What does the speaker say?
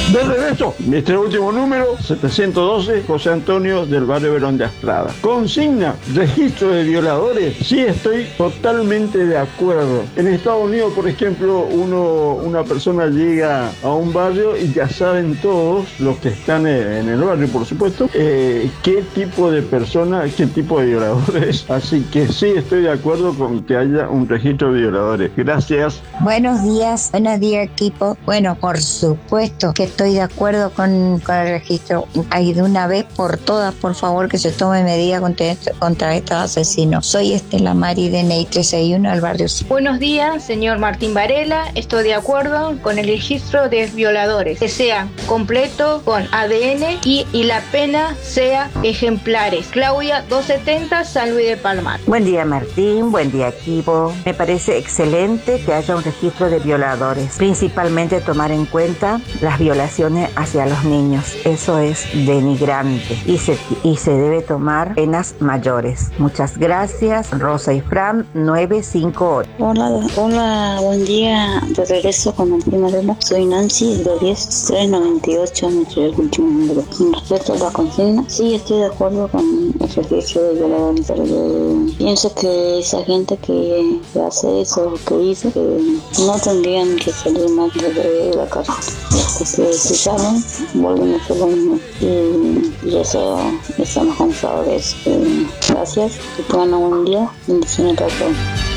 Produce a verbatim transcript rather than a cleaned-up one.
De regreso, este último número, setecientos doce, José Antonio del barrio Verón de Astrada. Consigna, registro de violadores. Sí, estoy totalmente de acuerdo. En Estados Unidos, por ejemplo, uno, una persona llega a un barrio y ya saben todos los que están en el barrio, por supuesto, eh, qué tipo de persona, qué tipo de violadores. Así que sí, estoy de acuerdo con que haya un registro de violadores. Gracias. Buenos días, buenos días, equipo. Bueno, por supuesto que estoy de acuerdo con, con el registro. Hay de una vez por todas, por favor, que se tome medida contra, contra estos asesinos. Soy Estela Mari de N E I trescientos sesenta y uno al barrio. Buenos días, señor Martín Varela. Estoy de acuerdo con el registro de violadores, que sea completo con A D N y, y la pena sea ejemplares. Claudia doscientos setenta, San Luis de Palmar. Buen día, Martín. Buen día, equipo. Me parece excelente que haya un registro de violadores, principalmente tomar en cuenta las violaciones hacia los niños. Eso es denigrante y se, y se debe tomar penas mayores. Muchas gracias. Rosa y Fran, nueve cinco ocho. Hola, hola, buen día. De regreso con Martín Varela. Soy Nancy, de diez tres noventa y ocho, el último número. Con respecto a la consigna, sí estoy de acuerdo con el registro de violadores, pero yo pienso que esa gente que hace eso, que dice, que no tendrían que salir más de la cárcel, porque si salen, vuelven a hacer lo mismo, y, y eso, estamos cansados de eso. Gracias, que tengan un buen día, bendiciones para todos.